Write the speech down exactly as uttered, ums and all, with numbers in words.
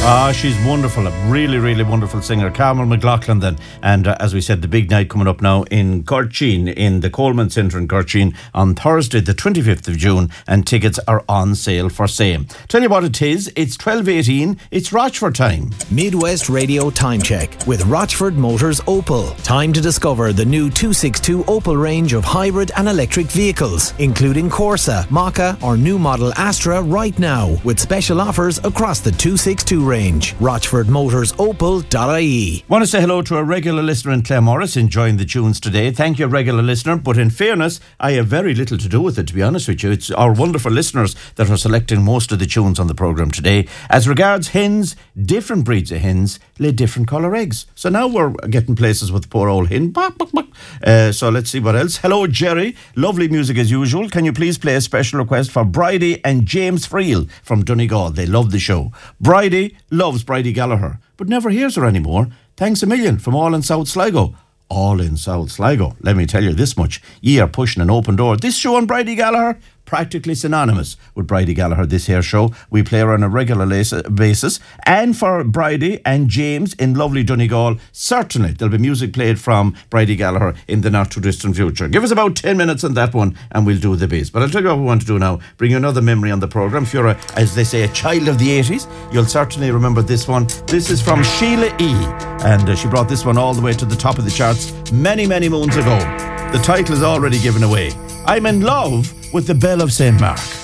Ah, she's wonderful, a really, really wonderful singer, Carmel McLaughlin then. And uh, as we said, the big night coming up now in Corcheen, in the Coleman Centre in Corcheen on Thursday the twenty-fifth of June, and tickets are on sale for same. Tell you what it is, it's twelve eighteen, it's Rochford time. Midwest Radio Time Check with Rochford Motors Opel. Time to discover the new two sixty-two Opel range of hybrid and electric vehicles, including Corsa, Maka or new model Astra right now, with special offers across the two sixty-two range. rochford motors opel dot I E. Want to say hello to a regular listener in Claremorris enjoying the tunes today. Thank you, regular listener, but in fairness, I have very little to do with it, to be honest with you. It's our wonderful listeners that are selecting most of the tunes on the programme today. As regards hens, different breeds of hens lay different colour eggs. So now we're getting places with the poor old hen. Uh, so let's see what else. Hello, Jerry. Lovely music as usual. Can you please play a special request for Bridie and James Friel from Donegal? They love the show. Bridie loves Bridie Gallagher, but never hears her anymore. Thanks a million from all in South Sligo. All in South Sligo. Let me tell you this much. Ye are pushing an open door. This show on Bridie Gallagher, practically synonymous with Bridie Gallagher, this here show. We play her on a regular basis. And for Bridie and James in lovely Donegal, certainly there'll be music played from Bridie Gallagher in the not too distant future. Give us about ten minutes on that one and we'll do the base. But I'll tell you what we want to do now. Bring you another memory on the programme. If you're, a, as they say, a child of the eighties, you'll certainly remember this one. This is from Sheila E. And uh, she brought this one all the way to the top of the charts many, many moons ago. The title is already given away. I'm in love with the Belle of Saint Mark.